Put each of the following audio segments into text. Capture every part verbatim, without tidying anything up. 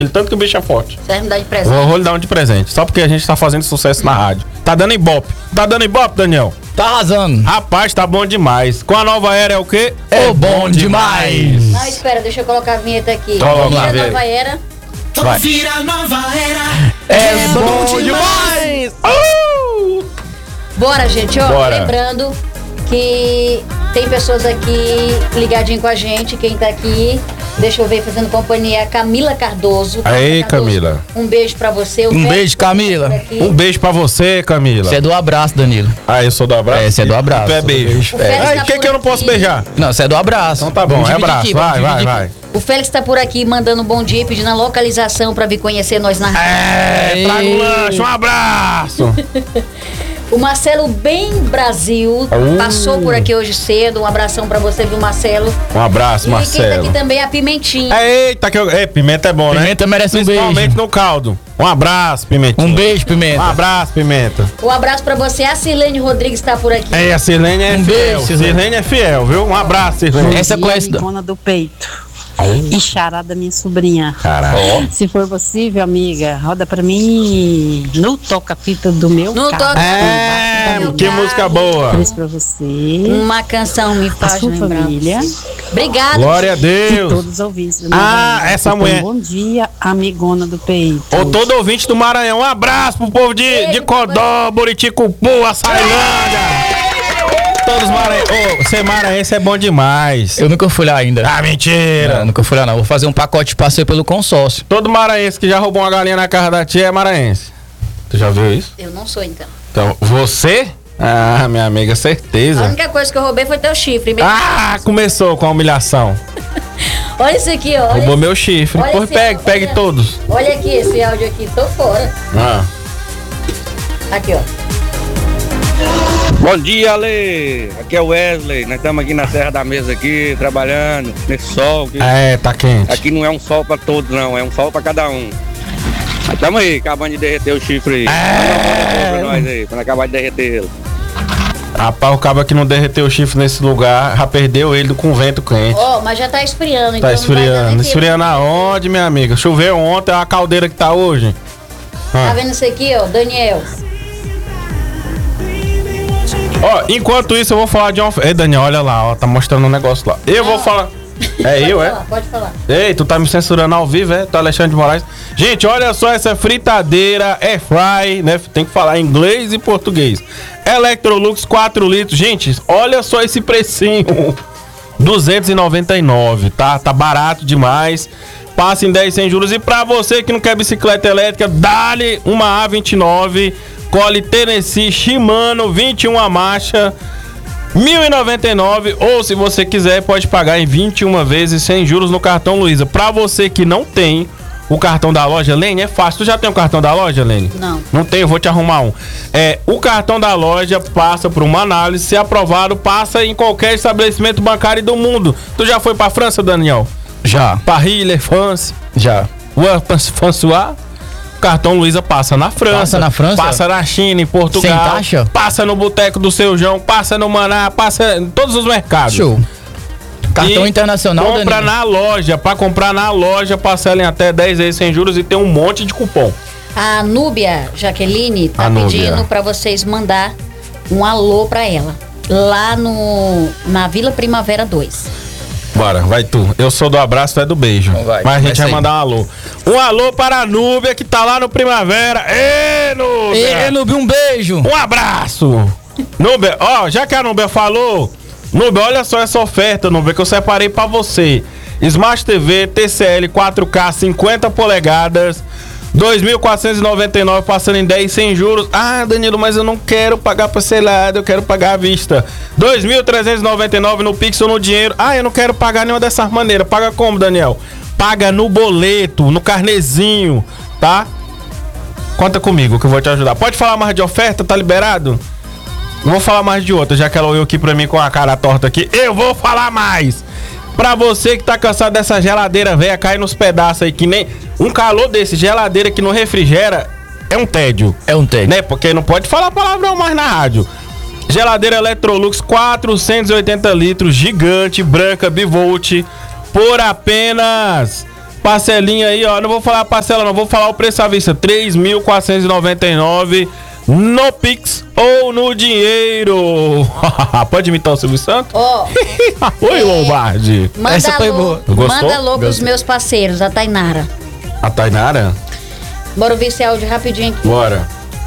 tanto que o bicho é forte. Você vai me dar de presente? Vou, vou lhe dar um de presente, só porque a gente tá fazendo sucesso na rádio. Tá dando ibope. Tá dando ibope, Daniel? Tá arrasando. Rapaz, tá bom demais. Com a nova era é o quê? É, é bom demais. Não, espera, deixa eu colocar a vinheta aqui. Vamos lá, a nova era. Vai. Vira a nova era. É, é bom, bom demais. demais. Uh! Bora, gente, ó. Bora. Lembrando que tem pessoas aqui ligadinho com a gente. Quem tá aqui, deixa eu ver, fazendo companhia, a Camila Cardoso. Aí, Cardoso, Camila. Um beijo pra você. Um beijo, Camila. Um beijo pra você, Camila. Você é do abraço, Danilo. Ah, eu sou do abraço? É, você é do abraço. Tu é beijo. É. Ai, o que que eu não posso beijar? Não, você é do abraço. Então tá bom, Vamos é dividir abraço. aqui, Vai, vamos vai, dividir vai. aqui. O Félix tá por aqui mandando um bom dia, pedindo a localização pra vir conhecer nós na rádio. É, traga um lanche, um abraço. O Marcelo Bem Brasil Uh. passou por aqui hoje cedo. Um abração pra você, viu, Marcelo? Um abraço, E quem tá Marcelo. aqui também é a Pimentinha. Eita, que eu... É, pimenta é bom, né? Pimenta merece um Principalmente beijo. no caldo. Um abraço, Pimentinha. Um beijo, Pimenta. Um abraço, Pimenta. Um abraço pra você. A Sirlene Rodrigues tá por aqui. É, a Sirlene é Um fiel. beijo, Sirlene. Sirlene é fiel, viu? Um abraço, Sirlene. Essa conhece. Amigona do peito. E Xará da minha sobrinha. Caralho. Se for possível, amiga, roda pra mim no toca-fita do meu No carro. toca- É, Meu que carro. música boa. Feliz pra você, Uma canção me a faz sua lembrar. família Obrigada. Glória a e Deus. todos os ouvintes. Ah, essa mulher. Bom dia, amigona do peito. Ô, todo ouvinte do Maranhão, um abraço pro povo de, de Codó, Buriticupu, Açailândia. Todos maranhenses. Ô, ser maranhense é bom demais. Eu nunca fui lá ainda. Ah, mentira. Não, nunca fui lá não. Vou fazer um pacote de passeio pelo consórcio. Todo maranhense que já roubou uma galinha na casa da tia é maranhense. Tu já viu isso? Eu não sou, então. Então, você? Ah, minha amiga, A certeza. única coisa que eu roubei foi teu chifre. Meu- Ah, começou com a humilhação. Olha isso aqui, ó. Olha, Roubou meu chifre. olha Pois esse pegue, áudio, pegue olha. todos. olha aqui esse áudio aqui. Tô fora. Ah. Aqui, ó. Bom dia, Ale. Aqui é o Wesley. Nós estamos aqui na Serra da Mesa aqui, trabalhando nesse sol. Que É, tá quente. aqui não é um sol para todos, não. É um sol para cada um. Mas tamo aí, acabando de derreter o chifre aí. Manda uma foto pra nós aí, pra acabar de derreter ele. Rapaz, o cabo que não derreteu o chifre nesse lugar, já perdeu ele com vento quente. Ó, mas já tá esfriando, então Tá não vai dar esfriando. nem Esfriando aonde, minha amiga? Choveu ontem, é a caldeira que tá hoje. Tá vendo isso aqui, ó, Daniel? Ó, enquanto isso eu vou falar de uma... Ei, Daniel, olha lá, ó, tá mostrando um negócio lá. Eu vou Não. falar... É Pode eu, é? falar, Pode falar. Ei, tu tá me censurando ao vivo, é? Tu é Alexandre de Moraes. Gente, olha só essa fritadeira air fry, né? Tem que falar inglês e português. Electrolux quatro litros. Gente, olha só esse precinho. duzentos e noventa e nove, tá? Tá barato demais. Passa em dez sem juros. E pra você que não quer bicicleta elétrica, dá-lhe uma A vinte e nove. Cole Tennessee Shimano vinte e uma marcha. mil e noventa e nove, ou se você quiser pode pagar em vinte e uma vezes sem juros no cartão Luiza. Pra você que não tem o cartão da loja, Lene, é fácil. Tu já tem o cartão da loja, Lene? Não. Não tem, eu vou te arrumar um. É, o cartão da loja passa por uma análise, se aprovado, passa em qualquer estabelecimento bancário do mundo. Tu já foi pra França, Daniel? Já. Paris, Le France, Já. François? Cartão Luiza passa na França. Passa na França? Passa na China, em Portugal. Sem taxa? Passa no Boteco do Seu João, passa no Maná, passa em todos os mercados. Show. Cartão E internacional, compra Danilo. na loja. Pra comprar na loja, parcela em até dez vezes sem juros e tem um monte de cupom. A Núbia Jaqueline tá A Núbia. pedindo pra vocês mandar um alô pra ela. Lá no na Vila Primavera dois. Bora, vai tu. Eu sou do abraço, tu é do beijo. Vai, Mas a gente começa vai aí. mandar um alô. Um alô para a Núbia que tá lá no Primavera. Ê, Núbia! Ei, Nubi, um beijo. Um abraço! Núbia, ó, já que a Núbia falou, Núbia, olha só essa oferta, Núbia, que eu separei pra você. Smart T V T C L quatro K cinquenta polegadas, dois mil quatrocentos e noventa e nove, passando em dez sem juros. Ah, Danilo, mas eu não quero pagar parcelado, eu quero pagar à vista. dois mil trezentos e noventa e nove no Pix ou no dinheiro. Ah, eu não quero pagar nenhuma dessas maneiras. Paga como, Daniel? Paga no boleto, no carnezinho, tá? Conta comigo que eu vou te ajudar. Pode falar mais de oferta? Tá liberado? Não vou falar mais de outra, já que ela olhou aqui pra mim com a cara torta aqui. Eu vou falar mais! Pra você que tá cansado dessa geladeira velha, cai nos pedaços aí, que nem... Um calor desse, geladeira que não refrigera, é um tédio. É um tédio. Né? Porque não pode falar palavrão mais na rádio. Geladeira Electrolux quatrocentos e oitenta litros, gigante, branca, bivolt, por apenas Parcelinha aí, ó. Não vou falar a parcela, não. Vou falar o preço à vista. três mil quatrocentos e noventa e nove no Pix ou no dinheiro. Pode imitar o Silvio Santos? Ó, Oi, É. Lombardi. manda Essa foi alô, boa. Gostou? manda alô pros Gostei. meus parceiros, a Tainara. A Tainara? Bora ouvir esse áudio rapidinho aqui. Bora.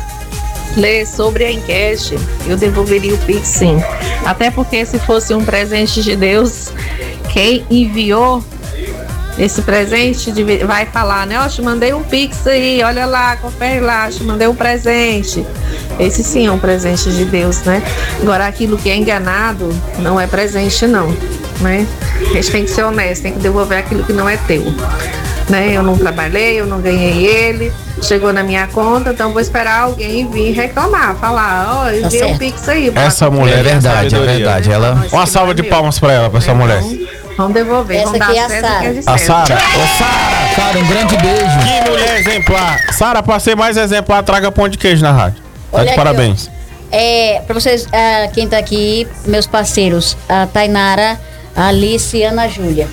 Lê sobre a enquete, eu devolveria o Pix sim. Até porque se fosse um presente de Deus, quem enviou esse presente deve- vai falar, né? Ó, te mandei um Pix aí, olha lá, confere lá, te mandei um presente. Esse sim é um presente de Deus, né? Agora aquilo que é enganado não é presente não, né? A gente tem que ser honesto, tem que devolver aquilo que não é teu. Né? Eu não trabalhei, eu não ganhei ele, chegou na minha conta, então vou esperar alguém vir reclamar, falar, ó, eu Tá vi um certo. Pix aí. bota Essa aqui. mulher É verdade, é sabedoria. verdade. Ela. Não, esse Uma que salva não é de meu. palmas pra ela, pra essa mulher. Vamos- Vamos devolver, Essa vamos aqui dar é a César Sara. que é de A César. Sara. Ô, Sara. Sara, um grande beijo. Que mulher exemplar. Sara, pra ser mais exemplar, traga pão de queijo na rádio. Tá Olha de aqui, parabéns. É, pra vocês, ah, quem tá aqui, meus parceiros, a Tainara, a Alice e a Ana Júlia.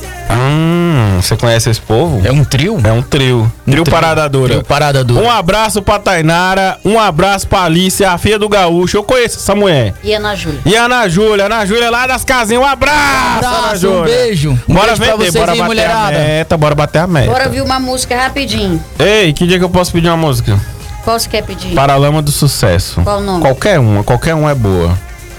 Hum, você conhece esse povo? É um trio? É um trio. Trio Parada Dura. Trio Parada Dura. Um abraço pra Tainara, um abraço pra Alice, a filha do Gaúcho. Eu conheço essa mulher. E a Ana Júlia. E a Ana Júlia, Ana Júlia lá das casinhas. Um abraço, Ana Abraço, Júlia. um beijo. Um Bora beijo pra vender, vocês bora aí, bater mulherada. a meta, bora bater a meta. Bora ouvir uma música rapidinho. Ei, que dia que eu posso pedir uma música? Qual você quer pedir? Paralama do Sucesso. Qual o nome? Qualquer uma, qualquer uma é boa.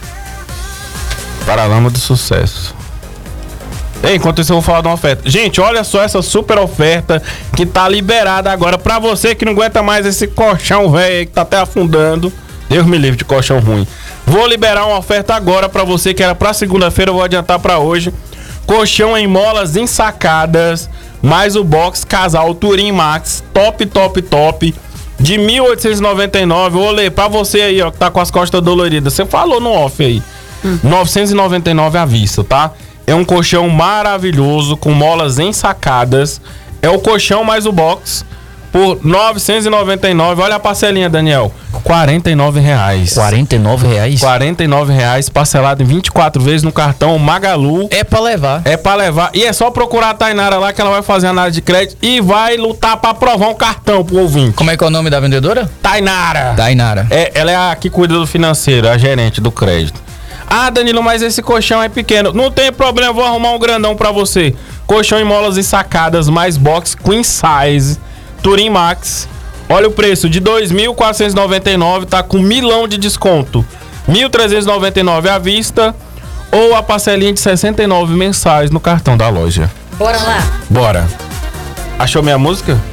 Paralama do Sucesso. Ei, enquanto isso eu vou falar de uma oferta. Gente, olha só essa super oferta que tá liberada agora pra você que não aguenta mais esse colchão velho aí que tá até afundando. Deus me livre de colchão ruim. Vou liberar uma oferta agora pra você que era pra segunda-feira, eu vou adiantar pra hoje. Colchão em molas ensacadas, mais o box casal Turim Max, top, top, top, de mil oitocentos e noventa e nove. Olê, pra você aí, ó, que tá com as costas doloridas, você falou no off aí. novecentos e noventa e nove à vista, tá? É um colchão maravilhoso, com molas ensacadas. É o colchão mais o box por novecentos e noventa e nove. Olha a parcelinha, Daniel. quarenta e nove reais. quarenta e nove reais? quarenta e nove reais, parcelado em vinte e quatro vezes no cartão Magalu. É pra levar. É pra levar. E é só procurar a Tainara lá que ela vai fazer análise de crédito e vai lutar pra aprovar um cartão pro ouvinte. Como é que é o nome da vendedora? Tainara. Tainara. É, ela é a que cuida do financeiro, a gerente do crédito. Ah, Danilo, mas esse colchão é pequeno. Não tem problema, vou arrumar um grandão pra você. Colchão em molas ensacadas, mais box, queen size, Turim Max. Olha o preço, de dois mil quatrocentos e noventa e nove, tá com milão de desconto. mil trezentos e noventa e nove à vista ou a parcelinha de sessenta e nove mensais no cartão da loja. Bora lá. Bora. Achou minha música?